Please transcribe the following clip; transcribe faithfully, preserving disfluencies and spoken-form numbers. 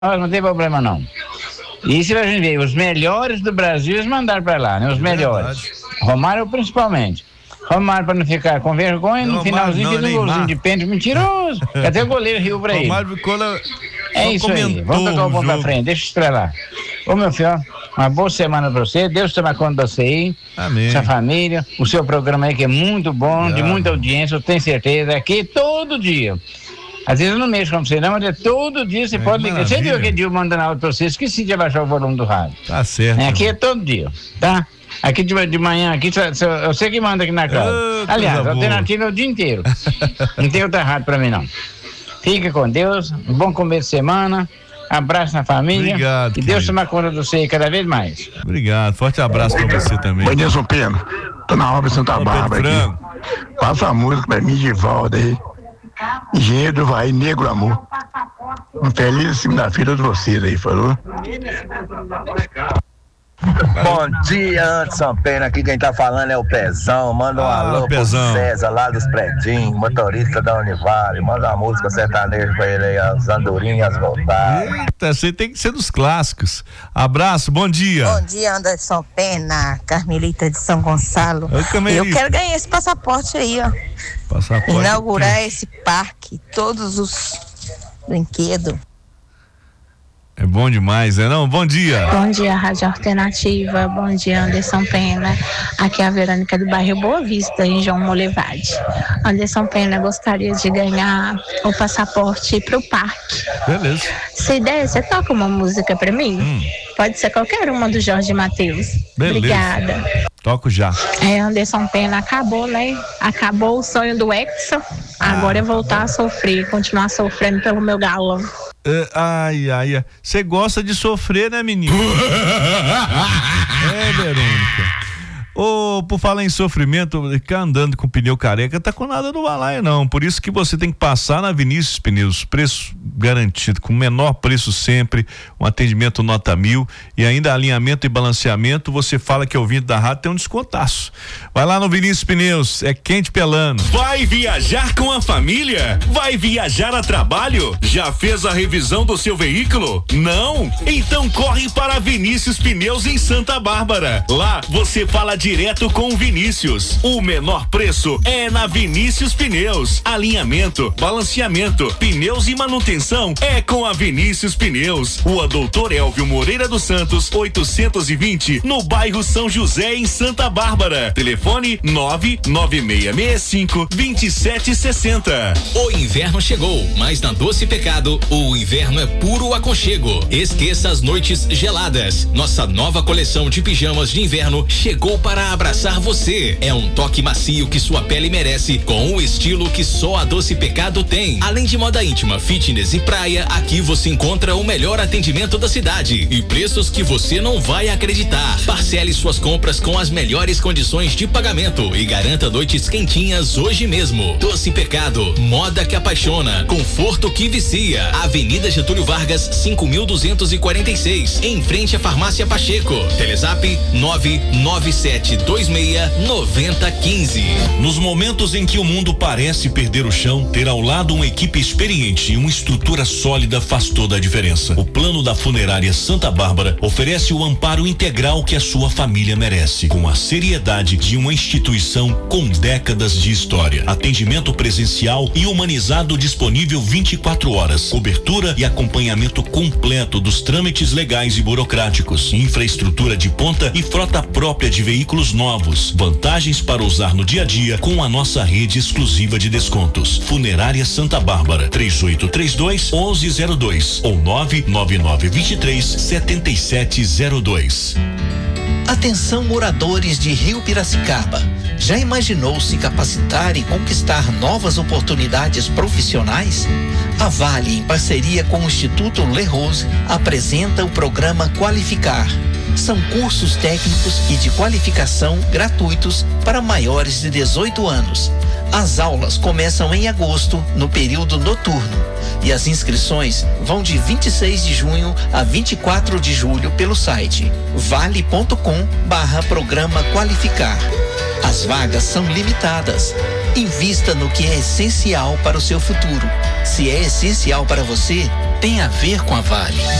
não tem problema não. Isso a gente vê, os melhores do Brasil eles mandaram pra lá, né? Os melhores. Romário principalmente. Romário pra não ficar com vergonha, no Romário, finalzinho fez um golzinho de pênalti mentiroso. Até o goleiro riu pra ele. Romário ficou lá, é isso aí, vamos tocar o bom pra frente, deixa eu estrelar. Ô meu filho, uma boa semana pra você, Deus toma conta de você aí. Amém. Sua família, o seu programa aí que é muito bom, é. de muita audiência, eu tenho certeza, aqui todo dia. Às vezes eu não mexo com você não, mas é todo dia você é, pode ligar. Você viu aquele dia eu mandando áudio pra você, esqueci de abaixar o volume do rádio. Tá certo. É, aqui é todo dia, tá? Aqui de, de manhã, aqui, eu sei que manda aqui na casa. Oh, aliás, a alternativa é o dia inteiro. Não tem outra rádio pra mim não. Fica com Deus, um bom começo de semana, abraço na família. Obrigado. E Deus toma conta de você cada vez mais. Obrigado, forte abraço pra você também. Oi, Nilson Pena, tô na obra de Santa Bárbara aqui. Passa a música pra mim de volta aí. Engenheiro do Vai, Negro Amor. Um feliz segunda-feira de vocês aí, falou? Bom dia, Anderson Pena, aqui quem tá falando é o Pezão, manda um ah, alô Pezão. pro César lá dos Predinhos, motorista da Univale, manda uma música sertaneja pra ele aí, as andorinhas voltaram. Eita, você tem que ser dos clássicos. Abraço, bom dia. Bom dia, Anderson Pena, Carmelita de São Gonçalo. Oi, eu quero ganhar esse passaporte aí, ó. Passaporte. Inaugurar que... esse parque, todos os brinquedos. É bom demais, né não? Bom dia. Bom dia, Rádio Alternativa. Bom dia, Anderson Pena. Aqui é a Verônica do bairro Boa Vista, em João Molevade. Anderson Pena, gostaria de ganhar o passaporte pro parque. Beleza. Se der, você toca uma música pra mim? Hum. Pode ser qualquer uma do Jorge Mateus. Beleza. Obrigada. Toco já. É, Anderson Pena, acabou, né? Acabou o sonho do Hexa. Agora ah, é voltar a sofrer, continuar sofrendo pelo meu galão. Uh, ai, ai, você gosta de sofrer, né, menino? É, Verônica. Ô, oh, por falar em sofrimento, ficar andando com pneu careca tá com nada no balaio não, por isso que você tem que passar na Vinícius Pneus, preço garantido, com o menor preço sempre, um atendimento nota mil e ainda alinhamento e balanceamento, você fala que é ouvinte da rádio, tem um descontaço. Vai lá no Vinícius Pneus, é quente pelando. Vai viajar com a família? Vai viajar a trabalho? Já fez a revisão do seu veículo? Não? Então corre para Vinícius Pneus em Santa Bárbara. Lá você fala direto com o Vinícius. O menor preço é na Vinícius Pneus. Alinhamento, balanceamento, pneus e manutenção é com a Vinícius Pneus. Rua Doutor Elvio Moreira dos Santos, oitocentos e vinte, no bairro São José, em Santa Bárbara. Telefone nove nove seis seis cinco, dois sete seis zero. O inverno chegou, mas na Doce Pecado, o inverno é puro aconchego. Esqueça as noites geladas. Nossa nova coleção de pijamas de inverno chegou para para abraçar você. É um toque macio que sua pele merece, com o estilo que só a Doce Pecado tem. Além de moda íntima, fitness e praia, aqui você encontra o melhor atendimento da cidade e preços que você não vai acreditar. Parcele suas compras com as melhores condições de pagamento e garanta noites quentinhas hoje mesmo. Doce Pecado, moda que apaixona, conforto que vicia. Avenida Getúlio Vargas, cinco mil duzentos e quarenta e seis, em frente à Farmácia Pacheco. Telezap nove nove sete dois seis nove zero um cinco. Nos momentos em que o mundo parece perder o chão, ter ao lado uma equipe experiente e uma estrutura sólida faz toda a diferença. O plano da Funerária Santa Bárbara oferece o amparo integral que a sua família merece, com a seriedade de uma instituição com décadas de história. Atendimento presencial e humanizado disponível vinte e quatro horas. Cobertura e acompanhamento completo dos trâmites legais e burocráticos. Infraestrutura de ponta e frota própria de veículos novos. Vantagens para usar no dia a dia com a nossa rede exclusiva de descontos. Funerária Santa Bárbara, três oito três dois, um um zero dois ou nove nove nove dois três, sete sete zero dois. Atenção, moradores de Rio Piracicaba. Já imaginou se capacitar e conquistar novas oportunidades profissionais? A Vale, em parceria com o Instituto Le Rose, apresenta o programa Qualificar. São cursos técnicos e de qualificação gratuitos para maiores de dezoito anos. As aulas começam em agosto, no período noturno, e as inscrições vão de vinte e seis de junho a vinte e quatro de julho pelo site vale ponto com barra programa Qualificar. As vagas são limitadas. Invista no que é essencial para o seu futuro. Se é essencial para você, tem a ver com a Vale.